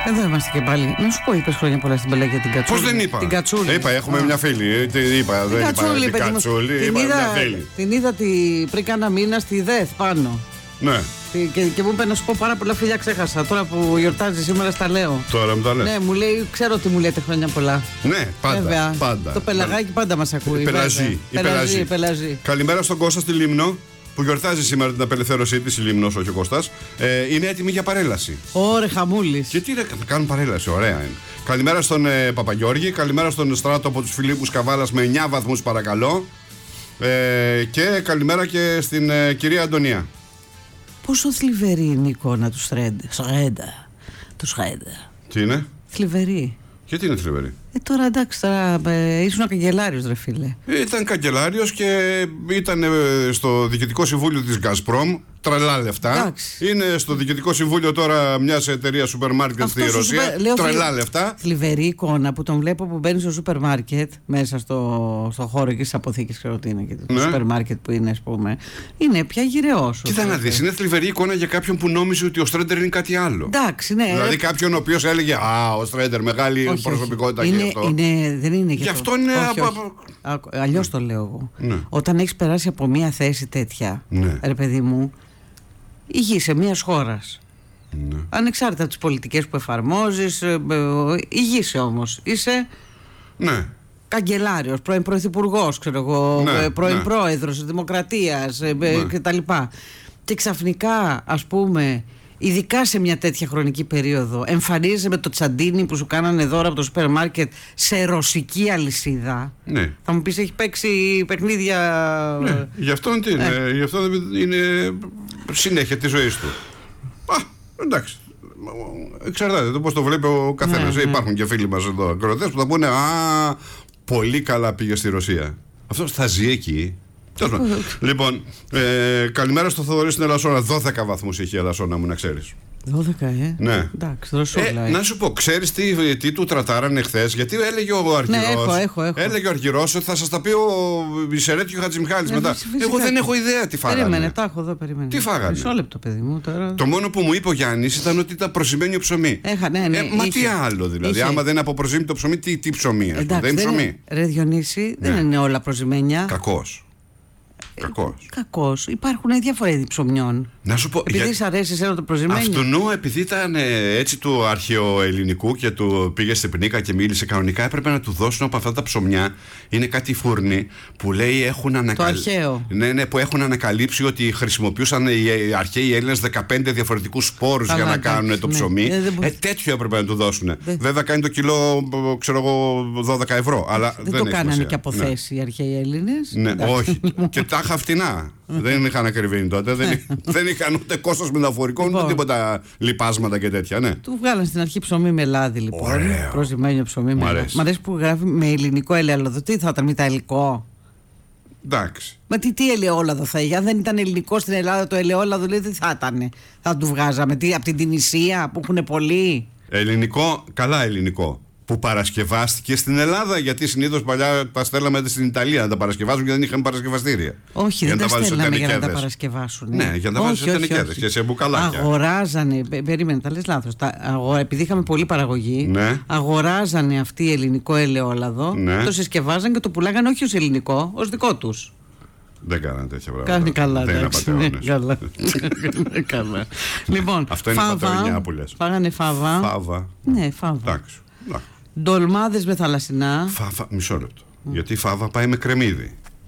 Εδώ είμαστε και πάλι. Να σου πω, είπες χρόνια πολλά στην Πελαγία την Κατσούλη. Πώς δεν είπα? Την Κατσούλη. Είπα, έχουμε μια φίλη. Είπα, δεν είπα την Κατσούλη. Την είδα πριν κάνα μήνα στη ΔΕΘ πάνω. Ναι. Και μου είπε να σου πω πάρα πολλά φιλιά, ξέχασα. Τώρα που γιορτάζει σήμερα, στα λέω. Τώρα μου τα λες. Ναι, μου λέει, ξέρω ότι μου λέτε χρόνια πολλά. Ναι, πάντα. Το πελαγάκι πάντα μας ακούει. Πελαζή. Καλημέρα στον Κώστα στη Λίμνο, που γιορτάζει σήμερα την απελευθέρωσή της, η Λίμνος, όχι ο Κώστας. Είναι έτοιμη για παρέλαση. Ωρε χαμούλης. Και τι θα κάνουν παρέλαση, ωραία είναι. Καλημέρα στον Παπαγιώργη, καλημέρα στον Στράτο από τους Φιλίππους Καβάλας με 9 βαθμούς παρακαλώ. Και καλημέρα και στην κυρία Αντωνία. Πόσο θλιβερή είναι η εικόνα του Σρέντα. Τι είναι? Θλιβερή. Γιατί είναι θλιβερή? Τώρα εντάξει, ήσουν καγκελάριος ρε φίλε. Ήταν καγκελάριος και ήταν στο διοικητικό συμβούλιο της Gazprom. Τρελά λεφτά. Εντάξει. Είναι στο διοικητικό συμβούλιο τώρα μιας εταιρείας σούπερ μάρκετ στη Ρωσία. Τρελά λεφτά. Θλιβερή εικόνα που τον βλέπω που μπαίνει στο σούπερ μάρκετ μέσα στο χώρο και στις αποθήκες, ξέρω τι είναι και το σούπερ μάρκετ που είναι, ας πούμε. Είναι πια γυρεός. Κοίτα να δεις, είναι θλιβερή εικόνα για κάποιον που νόμιζε ότι ο Στρέντερ είναι κάτι άλλο. Εντάξει, ναι. Δηλαδή κάποιον ο οποίος έλεγε «Α, ο Στρέντερ, μεγάλη προσωπικότητα και αυτό». Δεν είναι γι' αυτό είναι. Αλλιώς το λέω εγώ. Ναι. Όταν έχεις περάσει από μια θέση τέτοια, ναι, ρε παιδί μου, ηγείσαι μιας χώρας. Ναι. Ανεξάρτητα από τις πολιτικές που εφαρμόζεις, ηγείσαι όμως. Είσαι. Ναι. Καγκελάριος, πρώην πρωθυπουργός, ξέρω εγώ, ναι, πρώην πρόεδρος της Δημοκρατίας, ναι, κτλ. Και ξαφνικά, ας πούμε, ειδικά σε μια τέτοια χρονική περίοδο, εμφανίζεσαι με το τσαντίνι που σου κάνανε δώρα από το σούπερ μάρκετ σε ρωσική αλυσίδα. Ναι. Θα μου πεις, έχει παίξει παιχνίδια. Ναι. Γι' αυτό είναι συνέχεια της ζωής του. Εντάξει. Εξαρτάται το πώς το βλέπει ο καθένας. Ναι, υπάρχουν και φίλοι μας εδώ ακροατές που θα πούνε «Α, πολύ καλά πήγε στη Ρωσία». Αυτός θα ζει εκεί. Λοιπόν, καλημέρα στο Θοδωρή στην Ελασσόνα. 12 βαθμούς είχε η Ελασσόνα μου, να ξέρεις. 12, ναι. Εντάξει, να σου πω, ξέρεις τι του τρατάρανε χθες? Γιατί έλεγε ο Αργυρός. Ναι, έχω. Έλεγε ο Αργυρός ότι θα σας τα πει ο Ισερέτιο Χατζημιχάλης μετά. Εγώ δεν έχω ιδέα τι φάγανε. Περίμενε, τα έχω εδώ, περίμενε. Τι φάγανε? Μισό λεπτό, παιδί μου τώρα. Το μόνο που μου είπε ο Γιάννης ήταν ότι ήταν προσημένιο ψωμί. Μα τι άλλο δηλαδή? Άμα δεν είναι από προσήμητο ψωμί, τι ψωμί? Δεν είναι ψωμί. Ρε Διονύση, δεν είναι όλα προσημένια. Κακός. Κακός. Υπάρχουν διάφορα είδη ψωμιών. Να σου πω. Επειδή σ' αρέσει εσένα το προσημένιο. Αυτού επειδή ήταν έτσι του αρχαιοελληνικού και του πήγε στην πνίκα και μίλησε κανονικά, έπρεπε να του δώσουν από αυτά τα ψωμιά. Είναι κάτι φούρνοι που λέει έχουν ανακαλύψει. Το αρχαίο. Ναι, που έχουν ανακαλύψει ότι χρησιμοποιούσαν οι αρχαίοι Έλληνες 15 διαφορετικούς σπόρους για να κάνουν το ψωμί. Τέτοιο έπρεπε να του δώσουν. Βέβαια κάνει το κιλό, ξέρω εγώ, 12 ευρώ. Αλλά δεν το κάνανε και από θέση οι αρχαίοι Έλληνες. Ναι, όχι. Και τα είχα φτηνά. Δεν είχαν ακριβήνει τότε. Δεν είχαν ούτε κόστος μεταφορικών, ούτε τίποτα λιπάσματα και τέτοια. Ναι. Του βγάλαν στην αρχή ψωμί με λάδι, λοιπόν. Προσημένιο ψωμί με λάδι. Μ' αρέσει που γράφει με ελληνικό ελαιόλαδο. Τι θα ήταν, μεταλλικό? Εντάξει. Μα τι ελαιόλαδο θα είχε? Αν δεν ήταν ελληνικό στην Ελλάδα το ελαιόλαδο, λέει, τι θα ήταν? Θα του βγάζαμε από την Τινησία που έχουν πολύ. Ελληνικό, καλά ελληνικό. Που παρασκευάστηκε στην Ελλάδα, γιατί συνήθως παλιά τα στέλναμε στην Ιταλία να τα παρασκευάσουν και δεν είχαν παρασκευαστήρια. Όχι, δεν τα στέλναμε για να τα παρασκευάσουν. Ναι, για να τα βάλουν σε τενεκέδες και σε μπουκαλάκια. Αγοράζανε, περίμενε, τα λες λάθος. Επειδή είχαμε πολλή παραγωγή, ναι, αγοράζανε αυτοί ελληνικό ελαιόλαδο, ναι, το συσκευάζαν και το πουλάγανε όχι ως ελληνικό, ως δικό τους. Δεν κάνανε τέτοια πράγματα. Κάνει καλά, δεν είναι απατεώνες. Καλά. Λοιπόν, αυτό είναι πατεωνιά που λες. Φάγανε φάβα. Φάβα. Ναι, φάβα. Εντάξει. Ντολμάδες με θαλασσινά. Μισό λεπτό. Γιατί η φάβα πάει με κρεμμύδι.